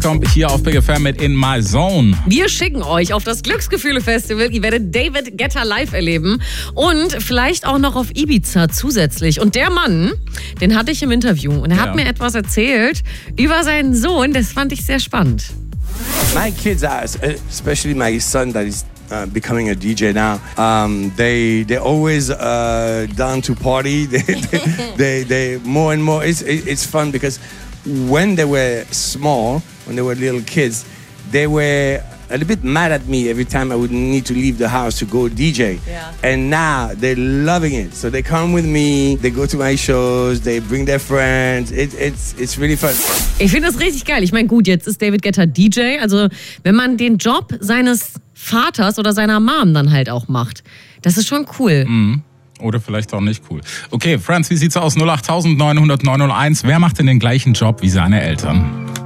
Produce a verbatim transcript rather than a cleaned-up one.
Kommt hier auf Big F M mit In My Zone. Wir schicken euch auf das Glücksgefühle-Festival. Ihr werdet David Guetta live erleben und vielleicht auch noch auf Ibiza zusätzlich. Und der Mann, den hatte ich im Interview und er Ja. hat mir etwas erzählt über seinen Sohn. Das fand ich sehr spannend. My kids are, especially my son that is uh, becoming a D J now. Um, they they always uh, down to party. They, they, they they more and more. It's it's fun because when they were small, when they were little kids, they were a little bit mad at me every time I would need to leave the house to go D J. Yeah. And now they're loving it. So they come with me, they go to my shows, they bring their friends. It, it's, it's really fun. Ich finde das richtig geil. Ich meine, gut, jetzt ist David Guetta D J. Also wenn man den Job seines Vaters oder seiner Mom dann halt auch macht, das ist schon cool. Mhm. Oder vielleicht auch nicht cool. Okay, Franz, wie sieht's aus? null acht neun null null neun null eins. Wer macht denn den gleichen Job wie seine Eltern?